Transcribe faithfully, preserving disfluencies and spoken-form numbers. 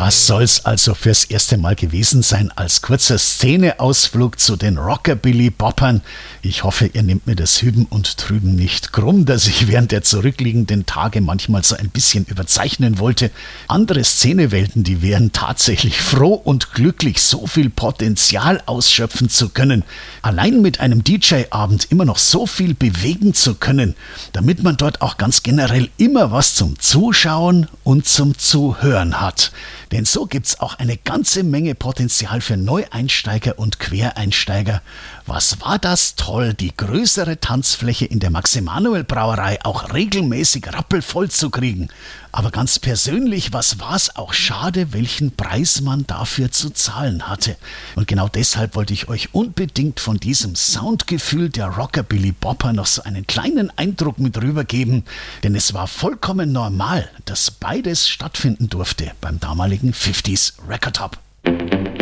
Das soll's also fürs erste Mal gewesen sein als kurzer Szeneausflug zu den Rockabilly-Boppern. Ich hoffe, ihr nehmt mir das Hüben und Trüben nicht krumm, dass ich während der zurückliegenden Tage manchmal so ein bisschen überzeichnen wollte. Andere Szenewelten, die wären tatsächlich froh und glücklich, so viel Potenzial ausschöpfen zu können. Allein mit einem D J-Abend immer noch so viel bewegen zu können, damit man dort auch ganz generell immer was zum Zuschauen und zum Zuhören hat. Denn so gibt's auch eine ganze Menge Potenzial für Neueinsteiger und Quereinsteiger. Was war das toll, die größere Tanzfläche in der Max-Emanuel-Brauerei auch regelmäßig rappelvoll zu kriegen. Aber ganz persönlich, was war's auch schade, welchen Preis man dafür zu zahlen hatte. Und genau deshalb wollte ich euch unbedingt von diesem Soundgefühl der Rockabilly-Bopper noch so einen kleinen Eindruck mit rübergeben. Denn es war vollkommen normal, dass beides stattfinden durfte beim damaligen fünfziger Record Hop.